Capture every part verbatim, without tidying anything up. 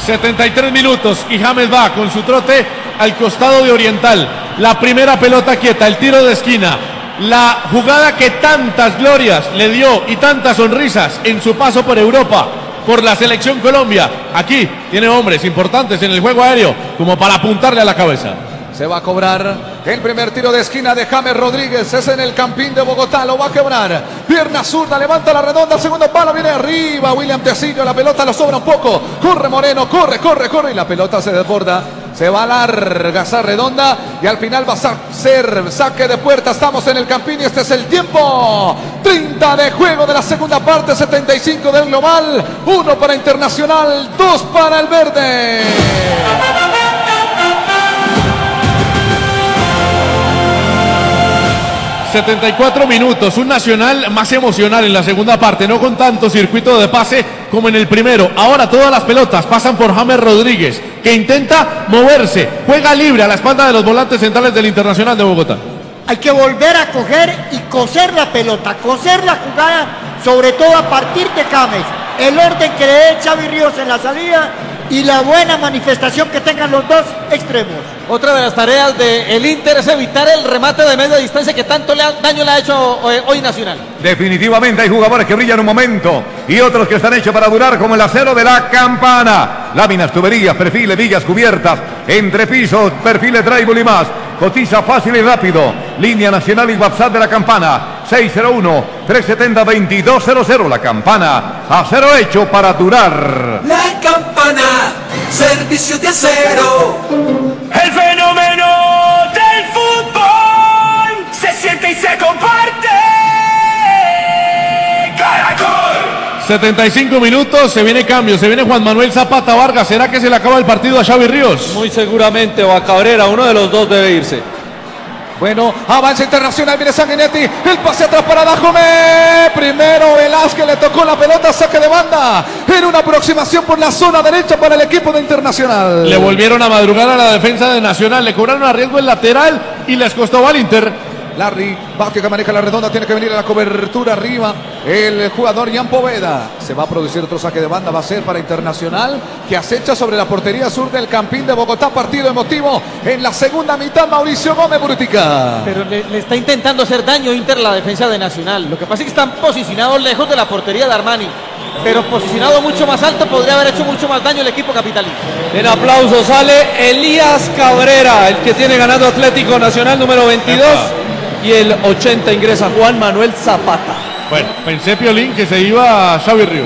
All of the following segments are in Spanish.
setenta y tres minutos y James va con su trote al costado de Oriental. La primera pelota quieta, el tiro de esquina. La jugada que tantas glorias le dio y tantas sonrisas en su paso por Europa, por la selección Colombia. Aquí tiene hombres importantes en el juego aéreo como para apuntarle a la cabeza. Se va a cobrar el primer tiro de esquina de James Rodríguez. Es en el Campín de Bogotá. Lo va a quebrar. Pierna zurda. Levanta la redonda. Segundo palo. Viene arriba. William Tecillo. La pelota lo sobra un poco. Corre Moreno. Corre, corre, corre. Y la pelota se desborda. Se va larga esa redonda. Y al final va a ser saque de puerta. Estamos en el Campín y este es el tiempo. treinta de juego de la segunda parte. setenta y cinco del global. uno para Internacional. dos para el verde. setenta y cuatro minutos, un Nacional más emocional en la segunda parte, no con tanto circuito de pase como en el primero. Ahora todas las pelotas pasan por James Rodríguez, que intenta moverse, juega libre a la espalda de los volantes centrales del Internacional de Bogotá. Hay que volver a coger y coser la pelota, coser la jugada, sobre todo a partir de James. El orden que le dé Xavi Ríos en la salida y la buena manifestación que tengan los dos extremos. Otra de las tareas del Inter es evitar el remate de media distancia que tanto le ha, daño le ha hecho hoy, hoy Nacional. Definitivamente hay jugadores que brillan un momento y otros que están hechos para durar, como el acero de la Campana. Láminas, tuberías, perfiles, vigas cubiertas, entrepisos, perfiles, drywall y más. Cotiza fácil y rápido. Línea nacional y WhatsApp de la Campana. seis cero uno, tres siete cero, dos dos cero cero. La Campana, acero hecho para durar. La Campana, servicio de acero. El fenómeno del fútbol se siente y se comparte. Caracol. setenta y cinco minutos, se viene cambio, se viene Juan Manuel Zapata Vargas. ¿Será que se le acaba el partido a Xavi Ríos? Muy seguramente, o a Cabrera, uno de los dos debe irse. Bueno, avanza Internacional, viene Sanguinetti, el pase atrás para Dajome. Primero Velázquez le tocó la pelota, saque de banda. En una aproximación por la zona derecha para el equipo de Internacional. Le volvieron a madrugar a la defensa de Nacional, le cobraron a riesgo el lateral y les costó al Inter. Larry Vázquez que maneja la redonda, tiene que venir a la cobertura arriba. El jugador Jan Poveda. Se va a producir otro saque de banda, va a ser para Internacional, que acecha sobre la portería sur del Campín de Bogotá. Partido emotivo en la segunda mitad. Mauricio Gómez Brutica. Pero le, le está intentando hacer daño Inter la defensa de Nacional. Lo que pasa es que están posicionados lejos de la portería de Armani, pero posicionado mucho más alto podría haber hecho mucho más daño el equipo capitalino. En aplauso sale Elías Cabrera, el que tiene ganando Atlético Nacional número veintidós. Epa. Y el ochenta ingresa Juan Manuel Zapata. Bueno, pensé, Piolín, que se iba Xavi Ríos.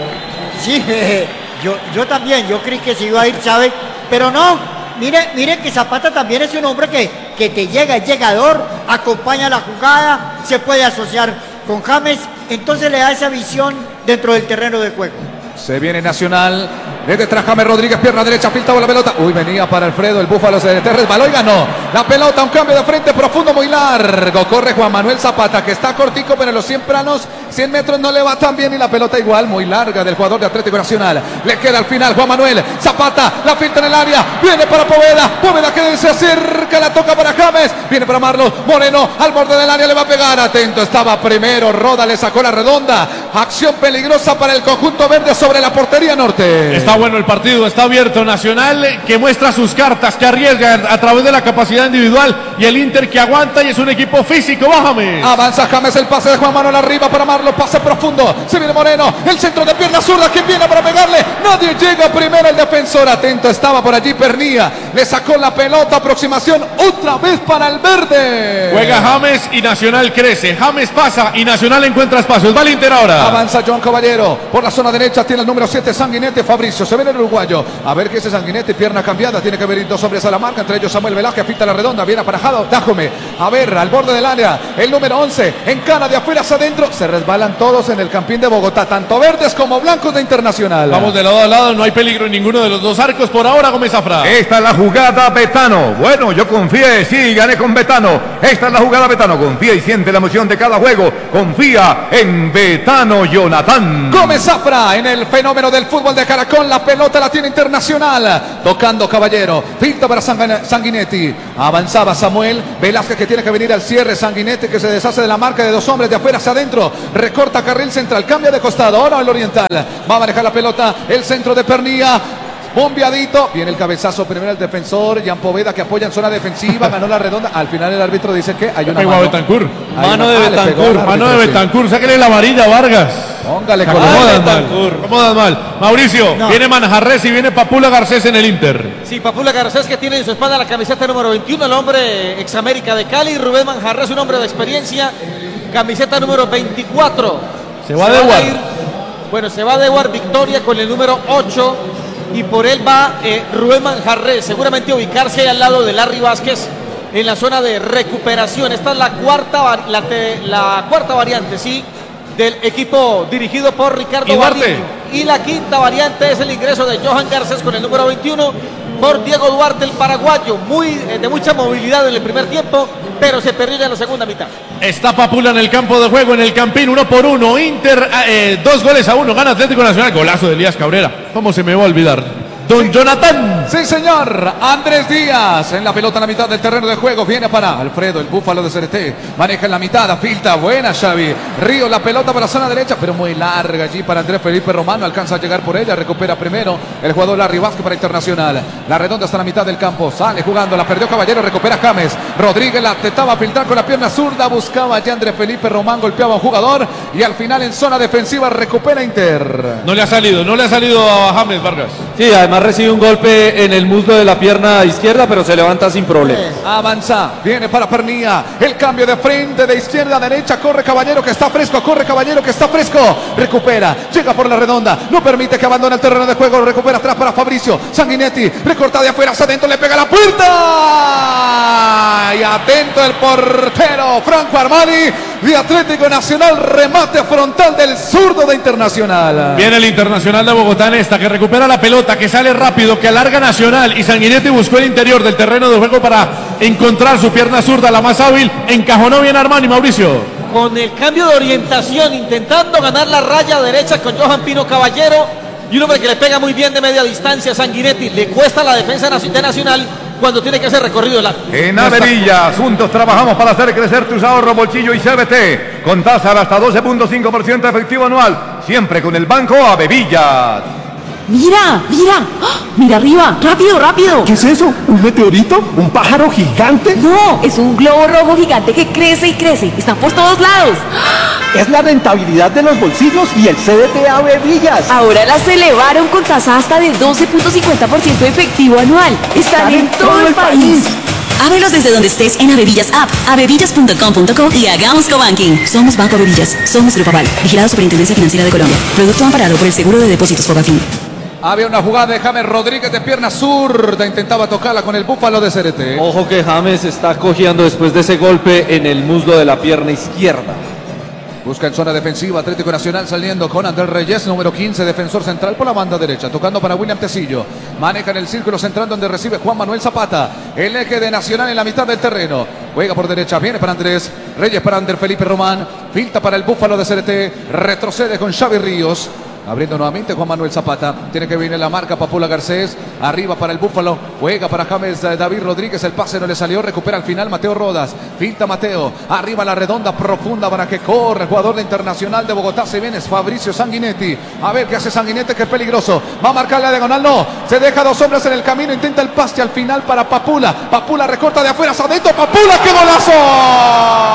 Sí, eh, yo, yo también, yo creí que se iba a ir Xavi, pero no. Mire, mire que Zapata también es un hombre que, que te llega, es llegador, acompaña la jugada, se puede asociar con James, entonces le da esa visión dentro del terreno de juego. Se viene Nacional. De detrás James Rodríguez, pierna derecha, filtraba la pelota. Uy, venía para Alfredo, el Búfalo se resbaló y ganó. La pelota, un cambio de frente profundo muy largo. Corre Juan Manuel Zapata, que está cortico, pero en los cien planos, cien metros no le va tan bien. Y la pelota igual, muy larga del jugador de Atlético Nacional. Le queda al final Juan Manuel Zapata, la filtra en el área. Viene para Poveda, Poveda que se acerca, la toca para James. Viene para Marlos, Moreno, al borde del área le va a pegar. Atento, estaba primero, Roda le sacó la redonda. Acción peligrosa para el conjunto verde sobre la portería norte. Está bueno el partido, está abierto. Nacional que muestra sus cartas, que arriesga a través de la capacidad individual, y el Inter que aguanta y es un equipo físico. Bájame. Avanza James, el pase de Juan Manuel arriba para Marlo, pase profundo. Se viene Moreno, el centro de pierna zurda, quien viene para pegarle. Nadie llega primero, el defensor. Atento, estaba por allí Pernía. Le sacó la pelota, aproximación otra vez para el verde. Juega James y Nacional crece. James pasa y Nacional encuentra espacios. Va el Inter ahora. Avanza John Caballero por la zona derecha, tiene el número siete Sanguinete Fabricio. Se viene el uruguayo, a ver qué es Sanguinetti, pierna cambiada, tiene que venir dos hombres a la marca, entre ellos Samuel Velázquez, finta la redonda, bien aparejado, Dájome, a ver, al borde del área, el número once, encana de afuera hacia adentro, se resbalan todos en el Campín de Bogotá, tanto verdes como blancos de Internacional. Vamos de lado a lado, no hay peligro en ninguno de los dos arcos por ahora. Gómez Zafra. Esta es la jugada Betano, bueno, yo confié, sí, gané con Betano, esta es la jugada Betano, confía y siente la emoción de cada juego, confía en Betano Jonathan. Gómez Zafra en el fenómeno del fútbol de Caracol, la pelota la tiene Internacional, tocando Caballero, finta para Sanguinetti, avanzaba Samuel Velázquez que tiene que venir al cierre, Sanguinetti que se deshace de la marca de dos hombres de afuera hacia adentro, recorta carril central, cambia de costado, ahora el Oriental, va a manejar la pelota, el centro de Pernía, bombeadito, viene el cabezazo primero el defensor, Jan Poveda que apoya en zona defensiva, ganó la redonda, al final el árbitro dice que hay una Pegó a mano. Betancur. Hay Mano una- de ah, le pegó al Betancur, árbitro, Mano de sí. Betancur, sáquele la amarilla, Vargas. Póngale ¿Cómo color. das mal? Betancur. ¿Cómo das mal? Mauricio, No. viene Manjarres y viene Papula Garcés en el Inter. Sí, Papula Garcés, que tiene en su espalda la camiseta número veintiuno, el hombre ex América de Cali. Rubén Manjarres, un hombre de experiencia, camiseta número veinticuatro. Se va Dewar. a ir- Bueno, se va Dewar Victoria con el número ocho y por él va eh, Rubén Manjarres, seguramente ubicarse ahí al lado de Larry Vázquez en la zona de recuperación. Esta es la cuarta, vari- la, te- la cuarta variante, sí, del equipo dirigido por Ricardo ¿Y Duarte? Barrini. Y la quinta variante es el ingreso de Johan Garcés con el número veintiuno por Diego Duarte, el paraguayo, muy, eh, de mucha movilidad en el primer tiempo, pero se perdió ya en la segunda mitad. Está Papula en el campo de juego, en el Campín, uno por uno. Inter, eh, dos goles a uno, gana Atlético Nacional. Golazo de Elías Cabrera. ¿Cómo se me va a olvidar? Don Jonathan. Sí, señor. Andrés Díaz en la pelota en la mitad del terreno de juego. Viene para Alfredo, el búfalo de C R T. Maneja en la mitad, filta. Buena, Xavi. Río, la pelota para la zona derecha, pero muy larga allí para Andrés Felipe Romano. Alcanza a llegar por ella. Recupera primero el jugador Larry Vázquez para Internacional. La redonda hasta la mitad del campo. Sale jugando. La perdió Caballero. Recupera James. Rodríguez la tentaba filtrar con la pierna zurda. Buscaba ya Andrés Felipe Román. Golpeaba a un jugador. Y al final en zona defensiva recupera Inter. No le ha salido, no le ha salido a James Vargas. Sí, además recibe un golpe en el muslo de la pierna izquierda, pero se levanta sin problema. Avanza, viene para Pernía, el cambio de frente de izquierda a derecha, corre Caballero que está fresco, corre Caballero que está fresco, recupera, llega por la redonda, no permite que abandone el terreno de juego, recupera atrás para Fabricio, Sanguinetti, recorta de afuera hacia adentro, le pega a la puerta, y atento el portero Franco Armani, de Atlético Nacional, remate frontal del zurdo de Internacional. Viene el Internacional de Bogotá en esta, que recupera la pelota, que sale rápido, que alarga Nacional, y Sanguinetti buscó el interior del terreno de juego para encontrar su pierna zurda, la más hábil, encajonó bien Armani, Mauricio. Con el cambio de orientación, intentando ganar la raya derecha con Johan Pino Caballero, y un hombre que le pega muy bien de media distancia, Sanguinetti, le cuesta la defensa de Nacional cuando tiene que hacer recorrido largo. En Averillas, juntos trabajamos para hacer crecer tus ahorros, bolsillo y C B T. Con tasa de hasta doce punto cinco por ciento efectivo anual. Siempre con el Banco Averillas. Mira, mira, ¡ah! Mira arriba, rápido, rápido. ¿Qué es eso? ¿Un meteorito? ¿Un pájaro gigante? No, es un globo rojo gigante que crece y crece. Está por todos lados. Es la rentabilidad de los bolsillos y el C D T Averillas. Ahora las elevaron con tasa hasta de doce punto cincuenta por ciento efectivo anual. Están en todo el país. Ábrelos desde donde estés en Avevillas App, avevillas punto com punto co y hagamos cobanking. Somos Banco Avevillas, somos Grupo Aval, vigilado Superintendencia Financiera de Colombia. Producto amparado por el Seguro de Depósitos Fogafín. Había una jugada de James Rodríguez de pierna zurda, intentaba tocarla con el búfalo de C R T. Ojo que James está cojeando después de ese golpe en el muslo de la pierna izquierda. Busca en zona defensiva Atlético Nacional saliendo con Andrés Reyes, número quince, defensor central por la banda derecha, tocando para William Tecillo. Maneja en el círculo central donde recibe Juan Manuel Zapata. El eje de Nacional en la mitad del terreno. Juega por derecha, viene para Andrés Reyes, para Andrés Felipe Román. Filta para el búfalo de C R T. Retrocede con Xavi Ríos. Abriendo nuevamente Juan Manuel Zapata. Tiene que venir la marca Papula Garcés. Arriba para el Búfalo. Juega para James eh, David Rodríguez. El pase no le salió. Recupera al final Mateo Rodas. Finta Mateo. Arriba la redonda profunda para que corre. Jugador de Internacional de Bogotá. Se viene es Fabricio Sanguinetti. A ver qué hace Sanguinetti, que es peligroso. Va a marcar la diagonal. No. Se deja dos hombres en el camino. Intenta el pase al final para Papula. Papula recorta de afuera hacia adentro. Papula, ¡qué golazo!